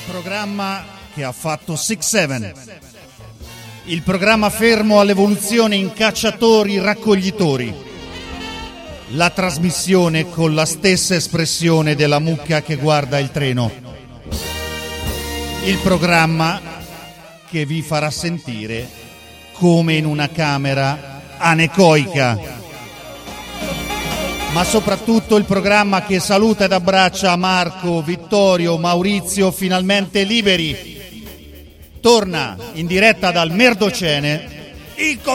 programma che ha fatto 6-7, il programma fermo all'evoluzione in cacciatori-raccoglitori, la trasmissione con la stessa espressione della mucca che guarda il treno, il programma che vi farà sentire come in una camera anecoica, ma soprattutto il programma che saluta ed abbraccia Marco, Vittorio, Maurizio, finalmente liberi. Torna in diretta dal Merdocene il